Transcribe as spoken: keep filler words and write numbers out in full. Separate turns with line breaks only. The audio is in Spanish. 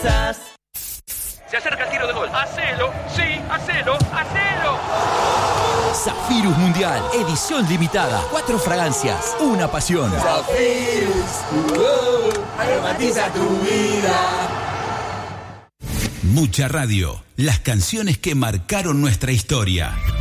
Se acerca el tiro de gol. ¡Hacelo! ¡Sí! ¡Hacelo! ¡Hacelo!
Zafirus Mundial, edición limitada. Cuatro fragancias, una pasión.
Zafirus, uh, aromatiza tu vida.
Mucha radio, las canciones que marcaron nuestra historia.